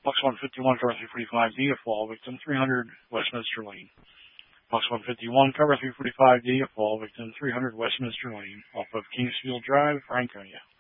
Box 151, cover 345D, a fall victim, 300 Westminster Lane. Box 151, cover 345D, a fall victim, 300 Westminster Lane, off of Kingsfield Drive, Franconia.